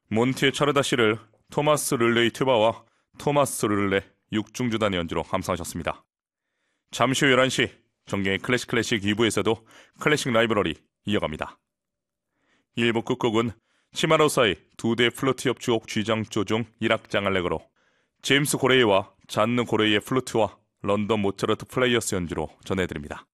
몬티의 차르다시를 토마스 르레이 튜바와 토마스 르레 6중주단 연주로 감상하셨습니다. 잠시 후 11시 정경의 클래식 2부에서도 클래식 라이브러리 이어갑니다. 1부 끝곡은 치마로사의 2대 플루트 협주곡 G장조 중 1악장 알레그로, 제임스 고레이와 잔느 고레이의 플루트와 런던 모차르트 플레이어스 연주로 전해드립니다.